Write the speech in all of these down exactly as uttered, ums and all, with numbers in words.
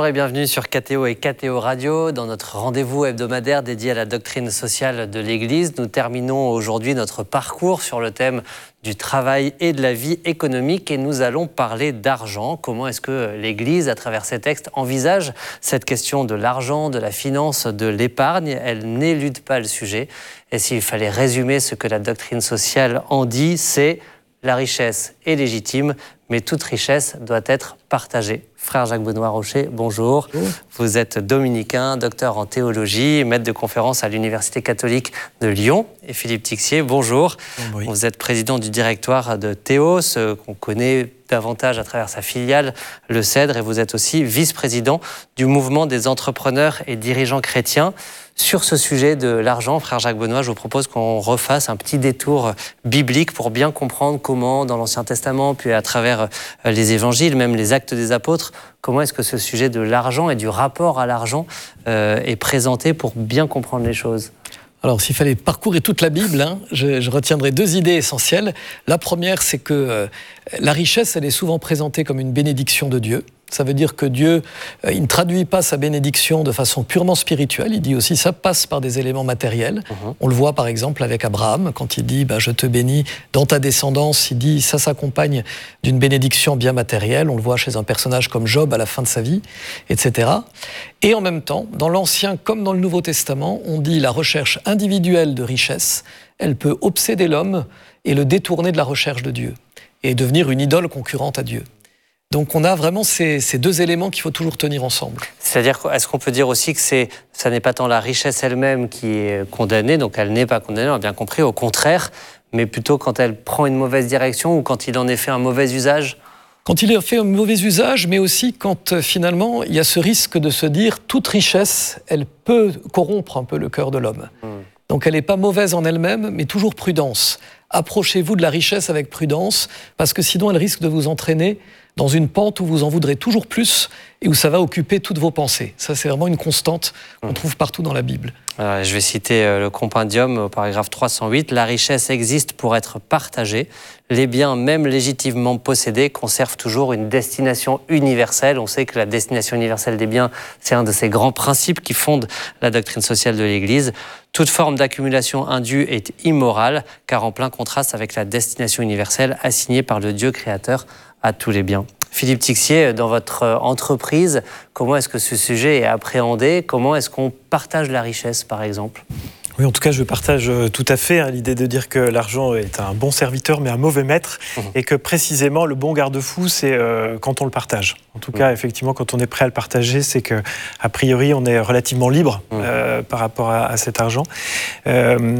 Bonjour et bienvenue sur K T O et K T O Radio. Dans notre rendez-vous hebdomadaire dédié à la doctrine sociale de l'Église, nous terminons aujourd'hui notre parcours sur le thème du travail et de la vie économique et nous allons parler d'argent. Comment est-ce que l'Église, à travers ces textes, envisage cette question de l'argent, de la finance, de l'épargne? Elle n'élude pas le sujet. Et s'il fallait résumer ce que la doctrine sociale en dit, c'est la richesse est légitime, mais toute richesse doit être partagée. Frère Jacques-Benoît Rocher, bonjour. bonjour. Vous êtes dominicain, docteur en théologie, maître de conférence à l'Université catholique de Lyon. Et Philippe Tixier, bonjour. Oui. Vous êtes président du directoire de Théos, qu'on connaît davantage à travers sa filiale, le Cèdre, et vous êtes aussi vice-président du mouvement des entrepreneurs et dirigeants chrétiens. Sur ce sujet de l'argent, frère Jacques-Benoît, je vous propose qu'on refasse un petit détour biblique pour bien comprendre comment, dans l'Ancien Testament, puis à travers les évangiles, même les actes des apôtres, comment est-ce que ce sujet de l'argent et du rapport à l'argent euh, est présenté pour bien comprendre les choses. Alors, s'il fallait parcourir toute la Bible, hein, je, je retiendrai deux idées essentielles. La première, c'est que euh, la richesse, elle est souvent présentée comme une bénédiction de Dieu. Ça veut dire que Dieu, euh, il ne traduit pas sa bénédiction de façon purement spirituelle. Il dit aussi ça passe par des éléments matériels. Mmh. On le voit par exemple avec Abraham, quand il dit bah, « je te bénis dans ta descendance », il dit ça s'accompagne d'une bénédiction bien matérielle. On le voit chez un personnage comme Job à la fin de sa vie, et cetera. Et en même temps, dans l'Ancien comme dans le Nouveau Testament, on dit la recherche individuelle de richesse, elle peut obséder l'homme et le détourner de la recherche de Dieu et devenir une idole concurrente à Dieu. Donc on a vraiment ces, ces deux éléments qu'il faut toujours tenir ensemble. C'est-à-dire, est-ce qu'on peut dire aussi que c'est, ça n'est pas tant la richesse elle-même qui est condamnée, donc elle n'est pas condamnée, on a bien compris, au contraire, mais plutôt quand elle prend une mauvaise direction ou quand il en est fait un mauvais usage? Quand il en fait un mauvais usage, mais aussi quand euh, finalement il y a ce risque de se dire toute richesse, elle peut corrompre un peu le cœur de l'homme. Mmh. Donc elle n'est pas mauvaise en elle-même, mais toujours prudence. Approchez-vous de la richesse avec prudence, parce que sinon elle risque de vous entraîner dans une pente où vous en voudrez toujours plus et où ça va occuper toutes vos pensées. Ça, c'est vraiment une constante qu'on trouve partout dans la Bible. Alors, je vais citer le compendium au paragraphe trois cent huit. « La richesse existe pour être partagée. Les biens, même légitimement possédés, conservent toujours une destination universelle. » On sait que la destination universelle des biens, c'est un de ces grands principes qui fondent la doctrine sociale de l'Église. Toute forme d'accumulation indue est immorale, car en plein contraste avec la destination universelle assignée par le Dieu créateur à tous les biens. Philippe Tixier, dans votre entreprise, comment est-ce que ce sujet est appréhendé? Comment est-ce qu'on partage la richesse, par exemple? Oui, en tout cas, je partage tout à fait hein, l'idée de dire que l'argent est un bon serviteur, mais un mauvais maître, mmh. et que précisément, le bon garde-fou, c'est euh, quand on le partage. En tout mmh. cas, effectivement, quand on est prêt à le partager, c'est que, a priori, on est relativement libre mmh. euh, par rapport à, à cet argent. Euh,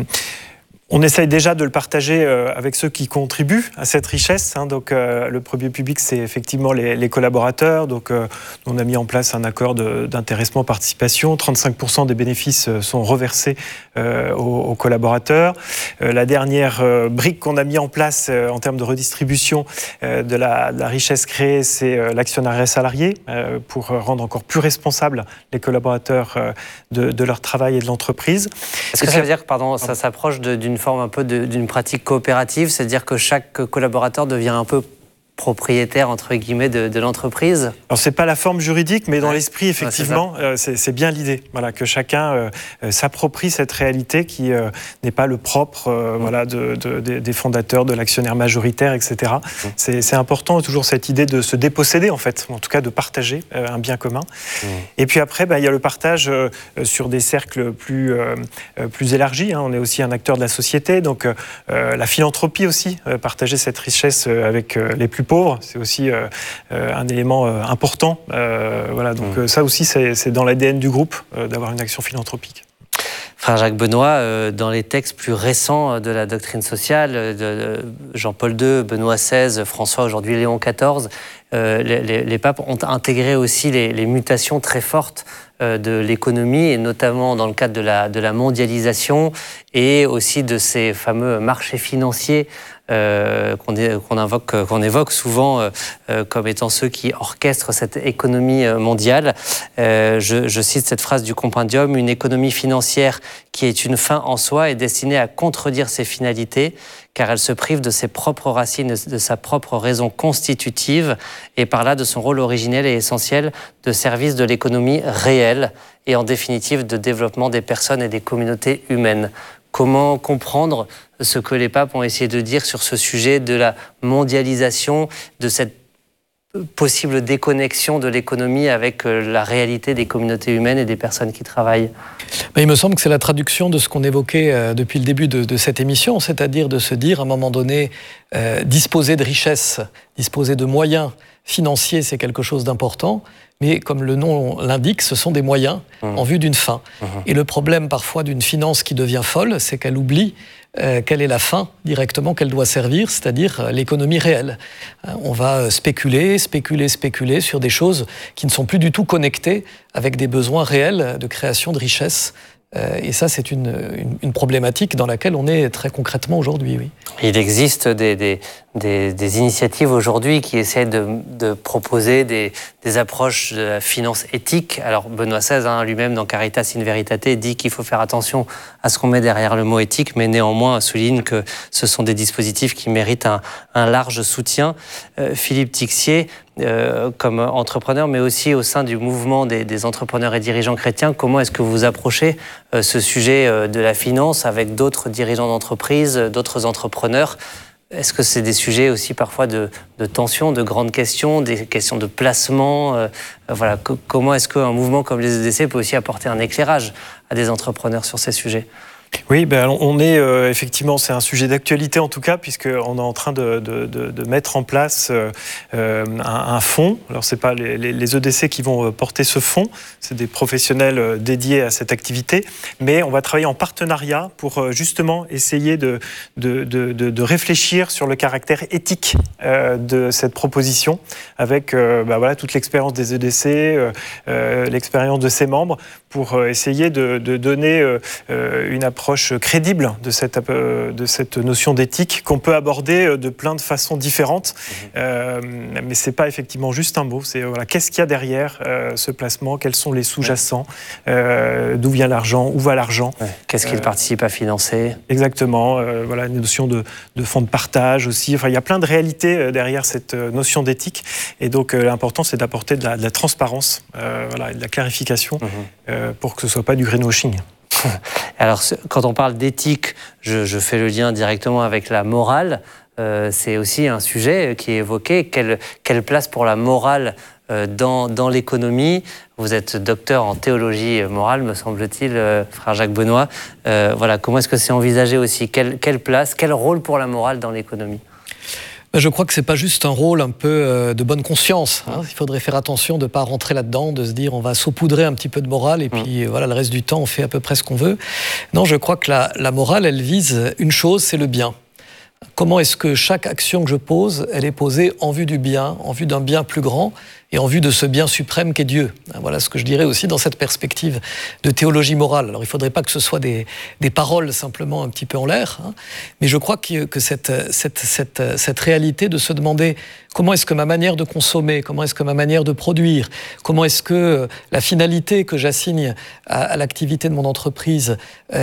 On essaye déjà de le partager avec ceux qui contribuent à cette richesse. Hein. Donc, euh, le premier public, c'est effectivement les, les collaborateurs. Donc, euh, on a mis en place un accord de, d'intéressement-participation. trente-cinq pour cent des bénéfices sont reversés euh, aux, aux collaborateurs. Euh, la dernière euh, brique qu'on a mis en place euh, en termes de redistribution euh, de, la, de la richesse créée, c'est euh, l'actionnariat salarié euh, pour rendre encore plus responsables les collaborateurs euh, de, de leur travail et de l'entreprise. Est-ce que ça veut dire que pardon, ça s'approche de, d'une forme un peu de, d'une pratique coopérative, c'est-à-dire que chaque collaborateur devient un peu propriétaire, entre guillemets, de, de l'entreprise? Alors, c'est pas la forme juridique, mais dans ouais. l'esprit, effectivement, ouais, c'est, euh, c'est, c'est bien l'idée. Voilà, que chacun euh, euh, s'approprie cette réalité qui euh, n'est pas le propre euh, mmh. voilà, de, de, de, des fondateurs, de l'actionnaire majoritaire, et cetera. Mmh. C'est, c'est important, toujours cette idée de se déposséder, en fait, en tout cas de partager euh, un bien commun. Mmh. Et puis après, bah, il y a le partage euh, sur des cercles plus, euh, plus élargis. Hein. On est aussi un acteur de la société, donc euh, la philanthropie aussi, euh, partager cette richesse euh, avec euh, les plus pauvres, c'est aussi euh, euh, un élément euh, important. Euh, voilà, donc mmh. euh, ça aussi, c'est, c'est dans l'A D N du groupe euh, d'avoir une action philanthropique. Frère Jacques-Benoît, euh, dans les textes plus récents de la doctrine sociale, de, de Jean-Paul deux, Benoît seize, François, aujourd'hui Léon quatorze, euh, les, les, les papes ont intégré aussi les, les mutations très fortes euh, de l'économie, et notamment dans le cadre de la, de la mondialisation et aussi de ces fameux marchés financiers euh, qu'on qu'on invoque, qu'on évoque souvent euh, comme étant ceux qui orchestrent cette économie mondiale. Euh, je, je cite cette phrase du compendium: une économie financière qui est une fin en soi est destinée à contredire ses finalités, car elle se prive de ses propres racines, de sa propre raison constitutive, et par là de son rôle originel et essentiel de service de l'économie réelle, et en définitive de développement des personnes et des communautés humaines. Comment comprendre ce que les papes ont essayé de dire sur ce sujet de la mondialisation, de cette possible déconnexion de l'économie avec la réalité des communautés humaines et des personnes qui travaillent? Il me semble que c'est la traduction de ce qu'on évoquait depuis le début de, de cette émission, c'est-à-dire de se dire à un moment donné, euh, disposer de richesses, disposer de moyens financiers, c'est quelque chose d'important, mais comme le nom l'indique, ce sont des moyens mmh. en vue d'une fin. Mmh. Et le problème parfois d'une finance qui devient folle, c'est qu'elle oublie euh, quelle est la fin directement qu'elle doit servir, c'est-à-dire euh, l'économie réelle. Euh, on va spéculer, spéculer, spéculer sur des choses qui ne sont plus du tout connectées avec des besoins réels de création de richesses. Euh, et ça, c'est une, une, une problématique dans laquelle on est très concrètement aujourd'hui. Oui. Il existe des, des, des, des initiatives aujourd'hui qui essaient de, de proposer des, des approches de la finance éthique. Alors Benoît seize, hein, lui-même dans Caritas in Veritate, dit qu'il faut faire attention à ce qu'on met derrière le mot éthique, mais néanmoins souligne que ce sont des dispositifs qui méritent un, un large soutien. Euh, Philippe Tixier, Euh, comme entrepreneur, mais aussi au sein du mouvement des, des entrepreneurs et dirigeants chrétiens, comment est-ce que vous approchez euh, ce sujet euh, de la finance avec d'autres dirigeants d'entreprise, euh, d'autres entrepreneurs? Est-ce que c'est des sujets aussi parfois de, de tension, de grandes questions, des questions de placement euh, voilà, co- comment est-ce qu'un mouvement comme les E D C peut aussi apporter un éclairage à des entrepreneurs sur ces sujets? Oui, ben on est euh, effectivement, c'est un sujet d'actualité en tout cas, puisqu'on est en train de, de, de, de mettre en place euh, un, un fonds. Alors, ce n'est pas les, les E D C qui vont porter ce fonds, c'est des professionnels dédiés à cette activité, mais on va travailler en partenariat pour justement essayer de, de, de, de réfléchir sur le caractère éthique euh, de cette proposition, avec euh, ben voilà, toute l'expérience des E D C, euh, euh, l'expérience de ses membres, pour essayer de, de donner euh, une approche crédible de cette, de cette notion d'éthique qu'on peut aborder de plein de façons différentes. Mmh. Euh, mais ce n'est pas effectivement juste un mot. C'est voilà, qu'est-ce qu'il y a derrière euh, ce placement? Quels sont les sous-jacents? euh, D'où vient l'argent? Où va l'argent? ouais. Qu'est-ce qu'il euh, participe à financer? Exactement. Euh, voilà, une notion de, de fonds de partage aussi. Enfin, il y a plein de réalités derrière cette notion d'éthique. Et donc, euh, l'important, c'est d'apporter de la, de la transparence, euh, voilà, de la clarification, mmh. euh, pour que ce ne soit pas du greenwashing. Alors, quand on parle d'éthique, je, je fais le lien directement avec la morale. Euh, c'est aussi un sujet qui est évoqué. Quelle, quelle place pour la morale euh, dans, dans l'économie? Vous êtes docteur en théologie morale, me semble-t-il, euh, frère Jacques Benoît. Euh, voilà, comment est-ce que c'est envisagé aussi? Quelle, quelle place, quel rôle pour la morale dans l'économie? Je crois que ce n'est pas juste un rôle un peu de bonne conscience. Hein. Il faudrait faire attention de ne pas rentrer là-dedans, de se dire on va saupoudrer un petit peu de morale et puis mmh. voilà, le reste du temps on fait à peu près ce qu'on veut. Non, je crois que la, la morale, elle vise une chose, c'est le bien. Comment est-ce que chaque action que je pose, elle est posée en vue du bien, en vue d'un bien plus grand et en vue de ce bien suprême qu'est Dieu. Voilà ce que je dirais aussi dans cette perspective de théologie morale. Alors il ne faudrait pas que ce soit des, des paroles simplement un petit peu en l'air, hein, mais je crois que, que cette, cette, cette, cette réalité de se demander comment est-ce que ma manière de consommer, comment est-ce que ma manière de produire, comment est-ce que la finalité que j'assigne à, à l'activité de mon entreprise